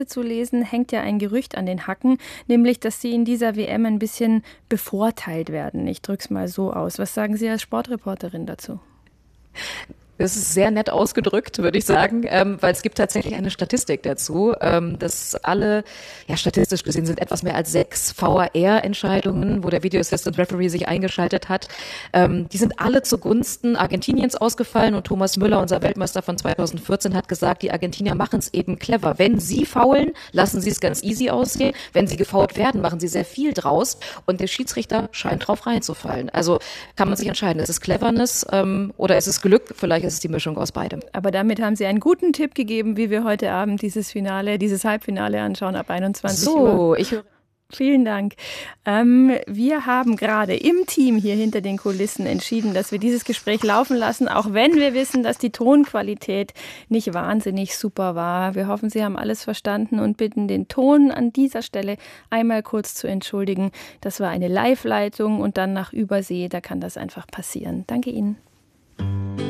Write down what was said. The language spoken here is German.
zu lesen, hängt ja ein Gerücht an den Hacken, nämlich, dass Sie in dieser WM ein bisschen bevorteilt werden. Ich drücke es mal so aus. Was sagen Sie als Sportreporterin dazu? Das ist sehr nett ausgedrückt, würde ich sagen, weil es gibt tatsächlich eine Statistik dazu, dass alle, ja statistisch gesehen sind etwas mehr als 6 VAR-Entscheidungen, wo der Video Assistant Referee sich eingeschaltet hat. Die sind alle zugunsten Argentiniens ausgefallen und Thomas Müller, unser Weltmeister von 2014, hat gesagt, die Argentinier machen es eben clever. Wenn sie foulen, lassen sie es ganz easy aussehen. Wenn sie gefoult werden, machen sie sehr viel draus und der Schiedsrichter scheint drauf reinzufallen. Also kann man sich entscheiden, ist es Cleverness oder ist es Glück? Vielleicht ist es die Mischung aus beidem. Aber damit haben Sie einen guten Tipp gegeben, wie wir heute Abend dieses Halbfinale anschauen ab 21 Uhr. Ich höre. Vielen Dank. Wir haben gerade im Team hier hinter den Kulissen entschieden, dass wir dieses Gespräch laufen lassen, auch wenn wir wissen, dass die Tonqualität nicht wahnsinnig super war. Wir hoffen, Sie haben alles verstanden und bitten den Ton an dieser Stelle einmal kurz zu entschuldigen. Das war eine Live-Leitung und dann nach Übersee, da kann das einfach passieren. Danke Ihnen.